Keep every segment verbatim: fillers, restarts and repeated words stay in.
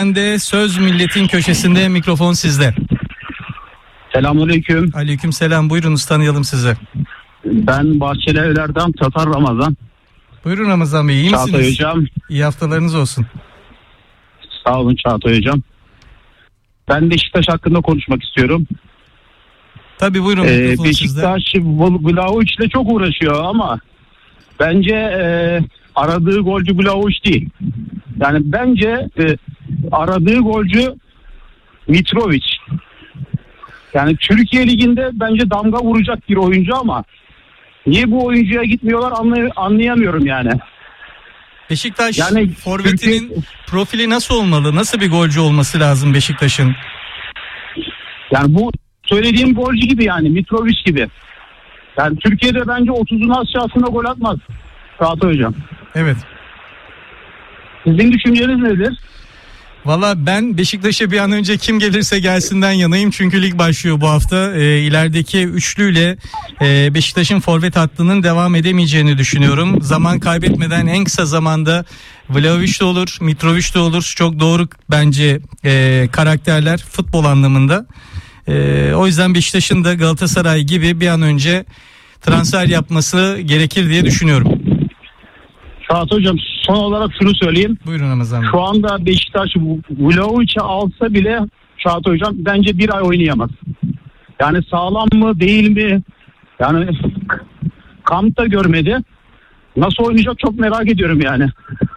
bende, söz milletin köşesinde, mikrofon sizde. Selamünaleyküm. Aleykümselam, buyurunuz, tanıyalım sizi. Ben Bahçeli Evler'den Tatar Ramazan. Buyurun Ramazan Bey, iyi misiniz? Çağatay Hocam. İyi haftalarınız olsun. Sağ olun Çağatay Hocam. Ben Beşiktaş hakkında konuşmak istiyorum. Tabii buyurun, ee, mikrofon Beşiktaş Vlahovic ile çok uğraşıyor ama bence e, aradığı golcü Vlahovic değil. Yani bence e, aradığı golcü Mitrovic. Yani Türkiye Ligi'nde bence damga vuracak bir oyuncu ama niye bu oyuncuya gitmiyorlar anlay- anlayamıyorum yani. Beşiktaş yani forvetinin Türkiye... profili nasıl olmalı? Nasıl bir golcü olması lazım Beşiktaş'ın? Yani bu söylediğim golcü gibi, yani Mitrovic gibi. Yani Türkiye'de bence otuzun aşağısında gol atmaz Çağatay Hocam. Evet. Sizin düşünceniz nedir? Valla ben Beşiktaş'a bir an önce kim gelirse gelsinden yanayım. Çünkü lig başlıyor bu hafta. E, ilerideki üçlüyle e, Beşiktaş'ın forvet hattının devam edemeyeceğini düşünüyorum. Zaman kaybetmeden en kısa zamanda Vlahovic de olur, Mitrovic de olur. Çok doğru bence e, karakterler futbol anlamında. E, o yüzden Beşiktaş'ın da Galatasaray gibi bir an önce transfer yapması gerekir diye düşünüyorum. Çağatay Hocam, son olarak şunu söyleyeyim. Buyurun Ramazan Bey. Şu anda Beşiktaş Vlahovic'i alsa bile Çağatay Hocam bence bir ay oynayamaz. Yani sağlam mı değil mi? Yani kampta görmedi. Nasıl oynayacak çok merak ediyorum yani.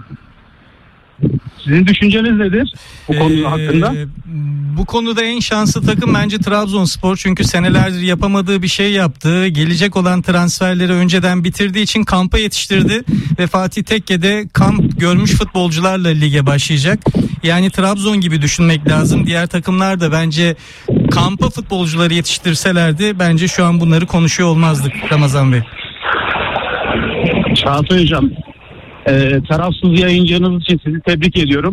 Sizin düşünceniz nedir bu konu ee, hakkında? Bu konuda en şanslı takım bence Trabzonspor. Çünkü senelerdir yapamadığı bir şey yaptı. Gelecek olan transferleri önceden bitirdiği için kampa yetiştirdi. Ve Fatih Tekke de kamp görmüş futbolcularla lige başlayacak. Yani Trabzon gibi düşünmek lazım. Diğer takımlar da bence kampa futbolcuları yetiştirselerdi bence şu an bunları konuşuyor olmazdık Ramazan Bey. Çağatay Hocam, e, tarafsız yayıncınız için sizi tebrik ediyorum.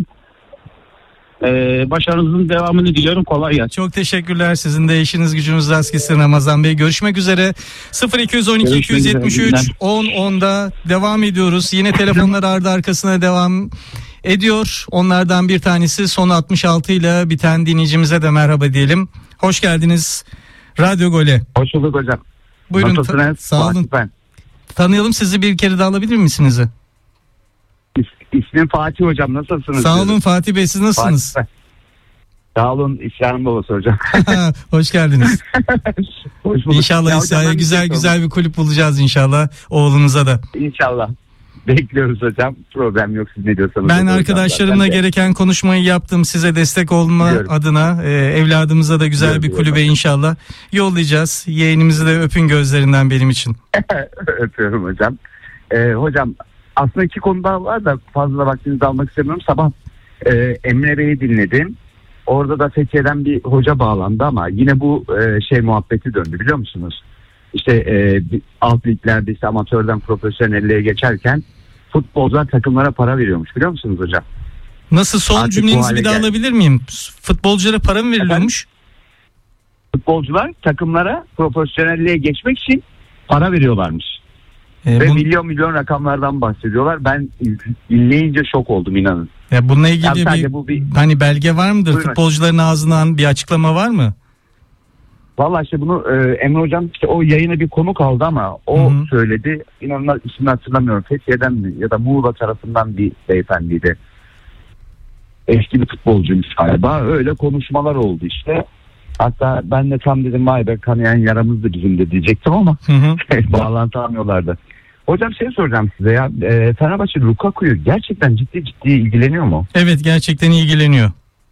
Ee, başarınızın devamını diliyorum. Kolay gelsin. Çok teşekkürler. Sizin de işiniz gücünüz rast gitsin Ramazan Bey. Görüşmek üzere. sıfır iki on iki iki yetmiş üç on onda devam ediyoruz. Yine telefonlar ardı arkasına devam ediyor. Onlardan bir tanesi son altmış altı ile biten dinleyicimize de merhaba diyelim. Hoş geldiniz Radyo Gol'e. Hoş bulduk hocam. Buyurun. Ta- sağ olun. Ben. Tanıyalım sizi, bir kere de alabilir misiniz? İsmim Fatih Hocam, nasılsınız? Sağ olun Fatih Bey, siz nasılsınız? Fatih. Sağ olun, İslam'ın babası hocam. Hoş geldiniz. Hoş bulduk. İnşallah ya İsa'ya güzel bir güzel bir kulüp bulacağız inşallah oğlunuza da. İnşallah. Bekliyoruz hocam. Problem yok, siz ne diyorsanız. Ben arkadaşlarımla gereken konuşmayı yaptım. Size destek olma Biliyorum. adına e, evladımıza da güzel Biliyorum. bir kulübe inşallah yollayacağız. Yeğenimizi de öpün gözlerinden benim için. Öpüyorum hocam. Ee, hocam aslında iki konuda var da fazla vaktinizi almak istemiyorum. Sabah e, Emre Bey'i dinledim. Orada da Fethiye'den bir hoca bağlandı ama yine bu e, şey muhabbeti döndü, biliyor musunuz? İşte e, alt liglerde işte amatörden profesyonelliğe geçerken futbolcular takımlara para veriyormuş, biliyor musunuz hocam? Nasıl, son Artık cümlenizi bir daha geldi. alabilir miyim? Futbolculara para mı veriliyormuş? Efendim? Futbolcular takımlara profesyonelliğe geçmek için para veriyorlarmış. E, Ve bu... milyon milyon rakamlardan bahsediyorlar. Ben dinleyince şok oldum, inanın. Ya bununla ilgili bir, bu bir hani belge var mıdır? Buyurun. Futbolcuların ağzından bir açıklama var mı? Vallahi işte bunu e, Emre Hocam işte o yayına bir konu kaldı ama o Hı-hı. söyledi. İnanılmaz, ismini hatırlamıyorum. Fethiye'den mi ya da Muğla tarafından bir beyefendiydi. Eski bir futbolcuymuş galiba. Öyle konuşmalar oldu işte. Hatta ben de tam dedim vay be, kanayan yaramızdı bizim de diyecektim ama bağlantılamıyorlardı. Hocam şey soracağım size ya. E, Fenerbahçe Lukaku'yu gerçekten ciddi ciddi ilgileniyor mu? Evet, gerçekten ilgileniyor.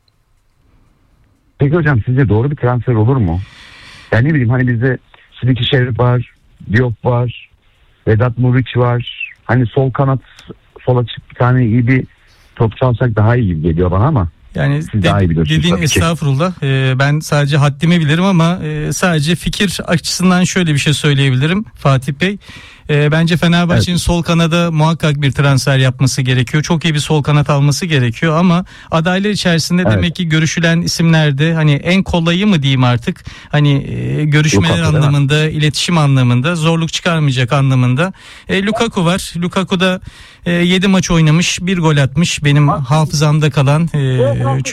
Peki hocam, sizce doğru bir transfer olur mu? Yani ne bileyim, hani bizde Sidiki Şerif var, Diop var, Vedat Muriç var. Hani sol kanat, sol açık bir tane iyi bir top çalsak daha iyi gibi geliyor bana ama. Yani de, dediğin estağfurullah, ee, ben sadece haddimi bilirim ama e, sadece fikir açısından şöyle bir şey söyleyebilirim Fatih Bey. E, bence Fenerbahçe'nin evet. sol kanada muhakkak bir transfer yapması gerekiyor. Çok iyi bir sol kanat alması gerekiyor ama adaylar içerisinde evet. demek ki görüşülen isimlerde hani en kolayı mı diyeyim artık, hani e, görüşmeler Lukaku, anlamında, iletişim anlamında zorluk çıkarmayacak anlamında. E, Lukaku var. Lukaku da e, yedi maç oynamış, bir gol atmış. Benim hafızamda kalan e,